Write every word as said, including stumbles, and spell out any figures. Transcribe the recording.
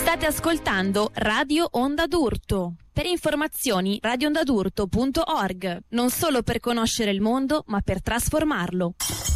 State ascoltando Radio Onda d'Urto. Per informazioni radio onda d'urto punto org, non solo per conoscere il mondo, ma per trasformarlo.